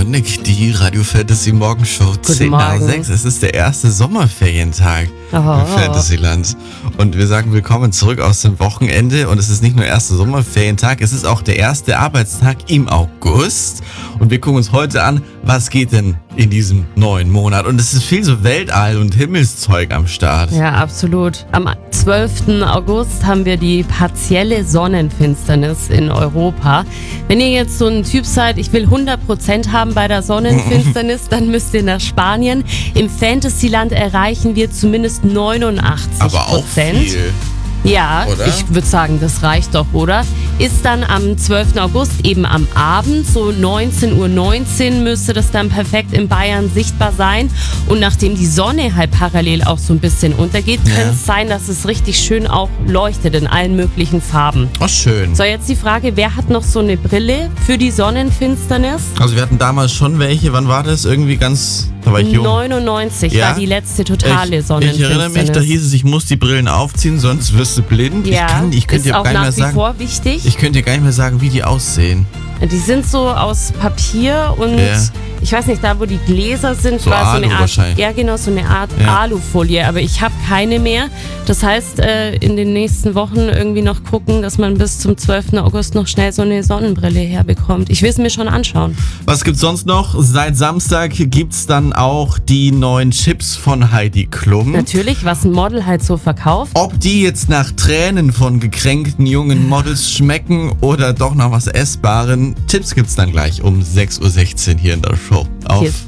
Nick, die Radio Fantasy Morgenshow 10 nach 6. Es ist der erste Sommerferientag im Fantasyland. Und wir sagen willkommen zurück aus dem Wochenende. Und es ist nicht nur erster Sommerferientag, es ist auch der erste Arbeitstag im August. Und wir gucken uns heute an, was geht denn in diesem neuen Monat. Und es ist viel so Weltall- und Himmelszeug am Start. Ja, absolut. Am 12. August haben wir die partielle Sonnenfinsternis in Europa. Wenn ihr jetzt so ein Typ seid, ich will 100% haben bei der Sonnenfinsternis, dann müsst ihr nach Spanien. Im Fantasyland erreichen wir zumindest 89%. Aber auch viel. Ja, oder? Ich würde sagen, das reicht doch, oder? Ist dann am 12. August eben am Abend, so 19:19 Uhr müsste das dann perfekt in Bayern sichtbar sein. Und nachdem die Sonne halt parallel auch so ein bisschen untergeht, kann es sein, dass es richtig schön auch leuchtet in allen möglichen Farben. Oh, schön. So, jetzt die Frage, wer hat noch so eine Brille für die Sonnenfinsternis? Also wir hatten damals schon welche, wann war das? Irgendwie ganz... Da war ich jung. 99 war die letzte totale Ich Sonnenfinsternis. erinnere mich, da hieß es, ich muss die Brillen aufziehen, sonst wirst du blind. Ja, ich könnte ist dir auch gar nicht nach mehr wie sagen. vor wichtig. Ich könnte dir gar nicht mehr sagen, wie die aussehen. Die sind so aus Papier und ich weiß nicht, da wo die Gläser sind, So war so Alu eine Art, wahrscheinlich. ja genau, so eine Art Alufolie, aber ich habe keine mehr. Das heißt, in den nächsten Wochen irgendwie noch gucken, dass man bis zum 12. August noch schnell so eine Sonnenbrille herbekommt. Ich will es mir schon anschauen. Was gibt's sonst noch? Seit Samstag gibt's dann auch die neuen Chips von Heidi Klum. Natürlich, was ein Model halt so verkauft. Ob die jetzt nach Tränen von gekränkten jungen Models schmecken oder doch nach was Essbaren, Tipps gibt's dann gleich um 6:16 Uhr hier in der Show. Auf